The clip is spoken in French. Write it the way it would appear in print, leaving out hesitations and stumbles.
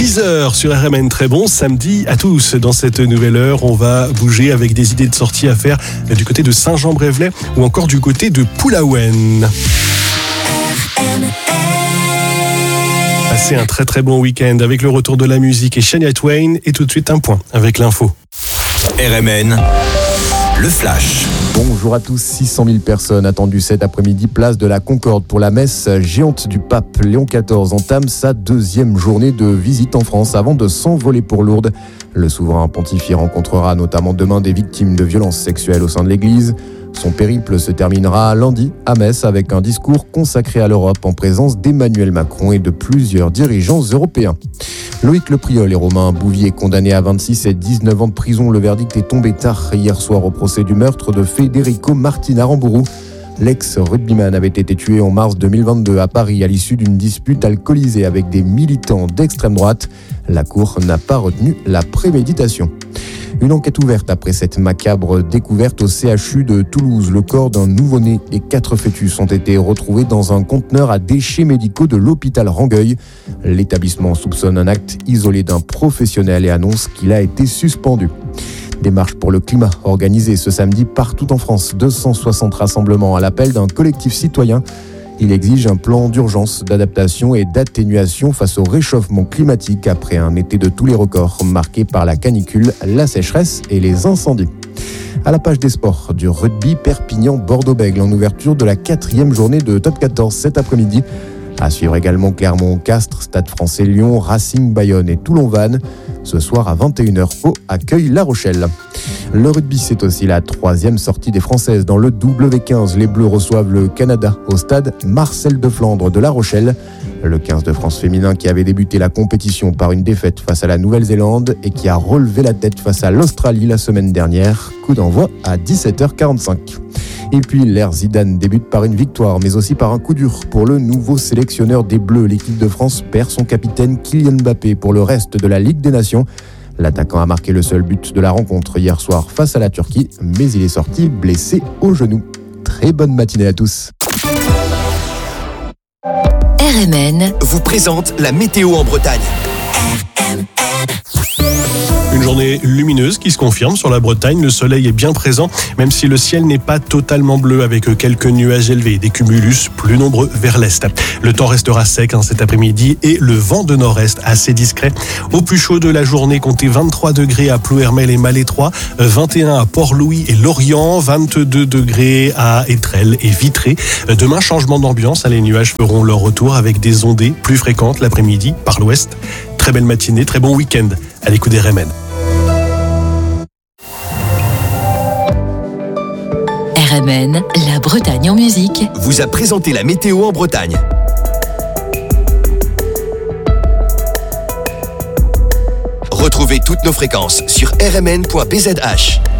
6h sur RMN. Très bon samedi à tous. Dans cette nouvelle heure, on va bouger avec des idées de sortie à faire du côté de Saint-Jean-Brévelay ou encore du côté de Poulaouen. Passez un très très bon week-end avec le retour de la musique et Shania Twain. Et tout de suite un point avec l'info. RMN, le flash. Bonjour à tous, 600 000 personnes attendues cet après-midi, place de la Concorde pour la messe géante du pape. Léon XIV entame sa deuxième journée de visite en France avant de s'envoler pour Lourdes. Le souverain pontife rencontrera notamment demain des victimes de violences sexuelles au sein de l'Église. Son périple se terminera lundi à Metz avec un discours consacré à l'Europe en présence d'Emmanuel Macron et de plusieurs dirigeants européens. Loïc Lepriol et Romain Bouvier condamnés à 26 et 19 ans de prison. Le verdict est tombé tard hier soir au procès du meurtre de Federico Martin Aramburu. L'ex-rugbyman avait été tué en mars 2022 à Paris à l'issue d'une dispute alcoolisée avec des militants d'extrême droite. La Cour n'a pas retenu la préméditation. Une enquête ouverte après cette macabre découverte au CHU de Toulouse. Le corps d'un nouveau-né et 4 fœtus ont été retrouvés dans un conteneur à déchets médicaux de l'hôpital Rangueil. L'établissement soupçonne un acte isolé d'un professionnel et annonce qu'il a été suspendu. Des marches pour le climat organisées ce samedi partout en France. 260 rassemblements à l'appel d'un collectif citoyen. Il exige un plan d'urgence, d'adaptation et d'atténuation face au réchauffement climatique après un été de tous les records marqué par la canicule, la sécheresse et les incendies. À la page des sports, du rugby Perpignan-Bordeaux-Bègles en ouverture de la 4e journée de Top 14 cet après-midi. À suivre également Clermont-Castres, Stade français Lyon, Racing Bayonne et Toulon-Vannes. Ce soir à 21h, Pau accueille La Rochelle. Le rugby, c'est aussi la 3e sortie des Françaises dans le W15. Les Bleus reçoivent le Canada au stade Marcel de Flandre de La Rochelle. Le 15 de France féminin qui avait débuté la compétition par une défaite face à la Nouvelle-Zélande et qui a relevé la tête face à l'Australie la semaine dernière. Coup d'envoi à 17h45. Et puis l'ère Zidane débute par une victoire, mais aussi par un coup dur pour le nouveau sélectionneur des Bleus. L'équipe de France perd son capitaine Kylian Mbappé pour le reste de la Ligue des Nations. L'attaquant a marqué le seul but de la rencontre hier soir face à la Turquie, mais il est sorti blessé au genou. Très bonne matinée à tous. RMN vous présente la météo en Bretagne. Une journée lumineuse qui se confirme sur la Bretagne. Le soleil est bien présent, même si le ciel n'est pas totalement bleu avec quelques nuages élevés, des cumulus plus nombreux vers l'est. Le temps restera sec cet après-midi et le vent de nord-est assez discret. Au plus chaud de la journée, comptez 23 degrés à Plouhermel et Malétroit, 21 à Port-Louis et Lorient, 22 degrés à Étrelles et Vitré. Demain, changement d'ambiance. Les nuages feront leur retour avec des ondées plus fréquentes l'après-midi par l'ouest. Très belle matinée, très bon week-end à l'écoute des RMN. RMN, la Bretagne en musique, vous a présenté la météo en Bretagne. Retrouvez toutes nos fréquences sur rmn.bzh.